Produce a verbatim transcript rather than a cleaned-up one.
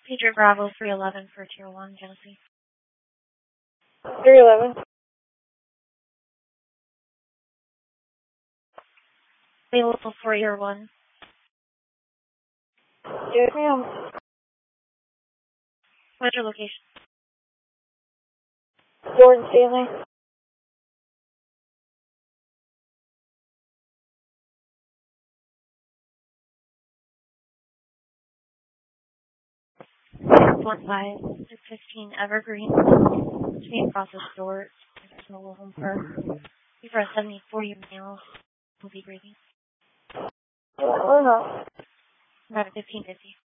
Pedro Bravo three eleven for Tier one, Genesee. three eleven. Available for Year one. Yes, ma'am. What's your location? Jordan Stanley. four five six fifteen Evergreen. Main process door. Mobile home for. For a seventy forty male. Movie rating. Uh-huh. Not a fifteen fifty.